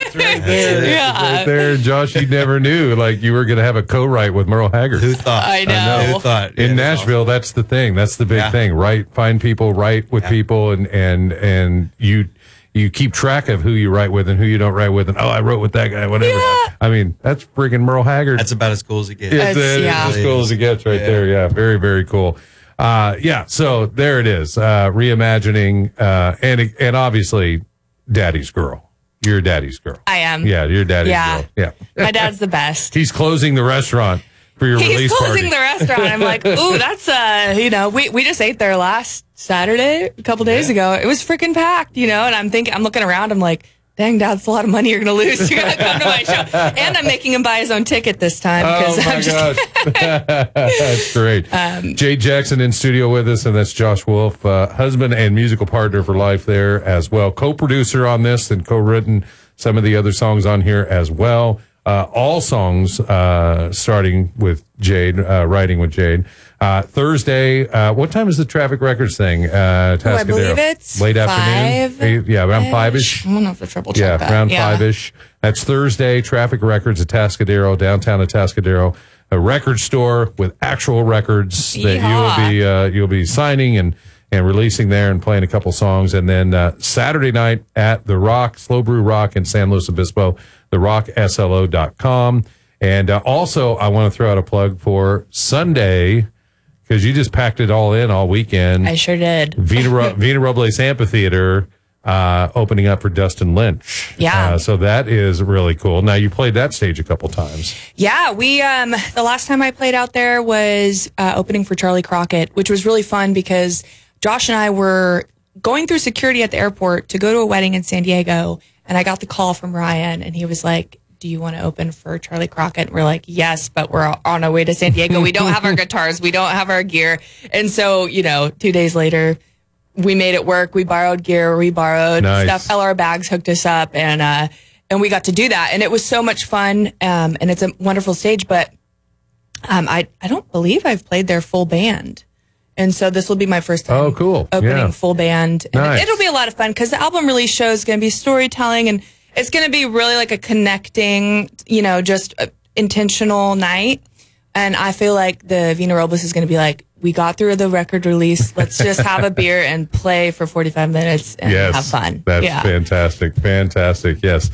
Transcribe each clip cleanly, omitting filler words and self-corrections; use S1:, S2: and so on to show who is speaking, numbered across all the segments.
S1: It's right there.
S2: Yeah.
S1: It's right there. Josh, you never knew like you were going to have a co-write with Merle Haggard.
S3: Who thought?
S2: I know.
S3: Who thought?
S1: In
S3: Yeah,
S1: Nashville, that's the thing. That's the big
S3: Yeah.
S1: thing, right? Find people, write with people, and you keep track of who you write with and who you don't write with. And I wrote with that guy, whatever.
S2: Yeah.
S1: I mean, that's freaking Merle Haggard.
S3: That's about as cool as it gets.
S1: It's as cool as it gets right there. Yeah, very, very cool. So there it is. Reimagining, and obviously Daddy's Girl. You're Daddy's Girl.
S2: I am.
S1: Yeah, you're Daddy's
S2: Yeah.
S1: Girl. Yeah.
S2: My dad's the best.
S1: He's closing the restaurant for your
S2: He's
S1: release
S2: closing
S1: party.
S2: the restaurant. I'm like, ooh, that's we just ate there last Saturday, a couple days ago. It was freaking packed, and I'm looking around, I'm like, dang, Dad, that's a lot of money you're gonna lose. You're gonna come to my show. And I'm making him buy his own ticket this time because I'm just
S1: That's great. Jade Jackson in studio with us, and that's Josh Wolf, husband and musical partner for life there as well. Co-producer on this and co-written some of the other songs on here as well. All songs starting with Jade, writing with Jade. Thursday, what time is the Traffic Records thing? Tascadero?
S2: I believe it's
S1: late
S2: 5.
S1: afternoon. Yeah, around 5-ish.
S2: I don't know if the triple check that.
S1: Around 5-ish. That's Thursday. Traffic Records at Tascadero, downtown Atascadero. A record store with actual records that you'll be signing and releasing there and playing a couple songs. And then Saturday night at The Rock, Slow Brew Rock in San Luis Obispo, therockslo.com. And also, I want to throw out a plug for Sunday, because you just packed it all in all weekend.
S2: I sure did.
S1: Vina Robles Amphitheater opening up for Dustin Lynch.
S2: Yeah.
S1: So that is really cool. Now, you played that stage a couple times.
S2: Yeah, we the last time I played out there was opening for Charlie Crockett, which was really fun because Josh and I were going through security at the airport to go to a wedding in San Diego, and I got the call from Ryan, and he was like, do you want to open for Charlie Crockett? And we're like, yes, but we're on our way to San Diego. We don't have our guitars. We don't have our gear. And so, 2 days later, we made it work. We borrowed gear. We borrowed stuff. LR Bags hooked us up, and we got to do that. And it was so much fun. And it's a wonderful stage, but I don't believe I've played their full band. And so this will be my first time opening full band. And it'll be a lot of fun because the album release show is going to be storytelling, and it's going to be really like a connecting, just intentional night. And I feel like the Vina Robles is going to be like, we got through the record release. Let's just have a beer and play for 45 minutes and have fun.
S1: That's fantastic. Fantastic. Yes.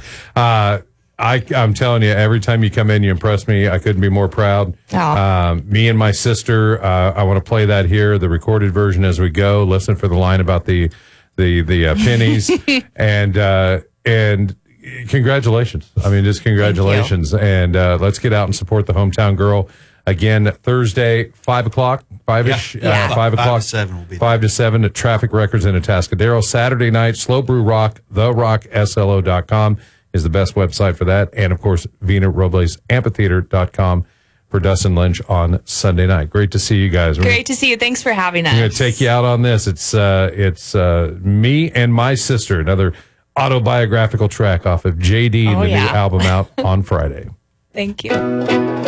S1: I'm telling you, every time you come in, you impress me. I couldn't be more proud. Me and my sister, I want to play that here, the recorded version as we go. Listen for the line about the pennies and congratulations. I mean, just congratulations. And let's get out and support the hometown girl. Again, Thursday, 5 o'clock, 5-ish, 5 o'clock,
S3: 5 to 7 will be
S1: 5 to 7 at Traffic Records in Atascadero. Saturday night, Slow Brew Rock, therockslo.com is the best website for that. And, of course, Vina Robles Amphitheater.com for Dustin Lynch on Sunday night. Great to see you guys.
S2: Great to see you. Thanks for having us.
S1: I'm going to take you out on this. It's Me and My Sister, another autobiographical track off of JD, the new album out on Friday.
S2: Thank you.